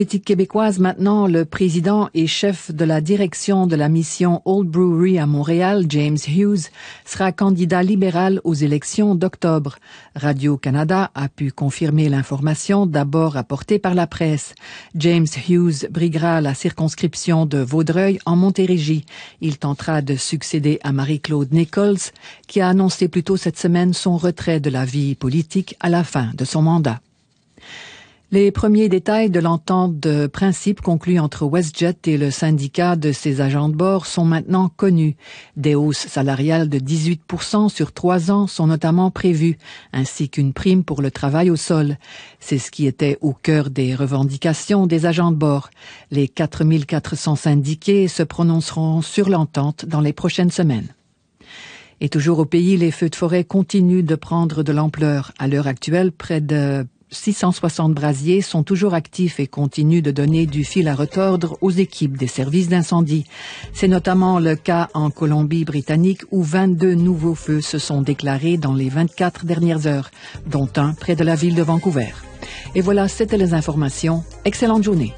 Politique québécoise maintenant, le président et chef de la direction de la mission Old Brewery à Montréal, James Hughes, sera candidat libéral aux élections d'octobre. Radio-Canada a pu confirmer l'information d'abord rapportée par la presse. James Hughes briguera la circonscription de Vaudreuil en Montérégie. Il tentera de succéder à Marie-Claude Nichols, qui a annoncé plus tôt cette semaine son retrait de la vie politique à la fin de son mandat. Les premiers détails de l'entente de principe conclue entre WestJet et le syndicat de ses agents de bord sont maintenant connus. Des hausses salariales de 18% sur 3 ans sont notamment prévues, ainsi qu'une prime pour le travail au sol. C'est ce qui était au cœur des revendications des agents de bord. Les 4400 syndiqués se prononceront sur l'entente dans les prochaines semaines. Et toujours au pays, les feux de forêt continuent de prendre de l'ampleur. À l'heure actuelle, près de 660 brasiers sont toujours actifs et continuent de donner du fil à retordre aux équipes des services d'incendie. C'est notamment le cas en Colombie-Britannique où 22 nouveaux feux se sont déclarés dans les 24 dernières heures, dont un près de la ville de Vancouver. Et voilà, c'était les informations. Excellente journée.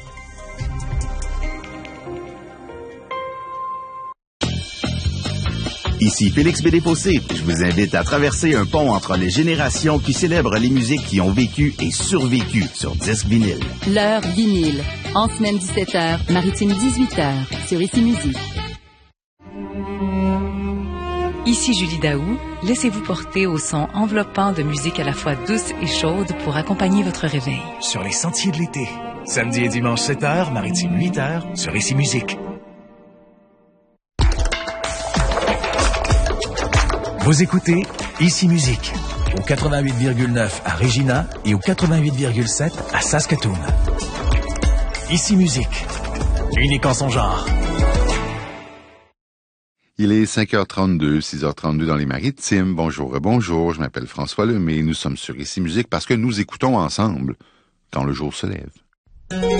Ici Félix Bédé-Fossé. Je vous invite à traverser un pont entre les générations qui célèbrent les musiques qui ont vécu et survécu sur disque vinyle. L'heure vinyle. En semaine 17h, maritime 18h, sur Ici Musique. Ici Julie Daou. Laissez-vous porter au son enveloppant de musique à la fois douce et chaude pour accompagner votre réveil. Sur les sentiers de l'été. Samedi et dimanche 7h, maritime 8h, sur Ici Musique. Vous écoutez Ici Musique, au 88,9 à Regina et au 88,7 à Saskatoon. Ici Musique, unique en son genre. Il est 5h32, 6h32 dans les Maritimes. Bonjour, bonjour, je m'appelle François Lemay. Nous sommes sur Ici Musique parce que nous écoutons ensemble quand le jour se lève.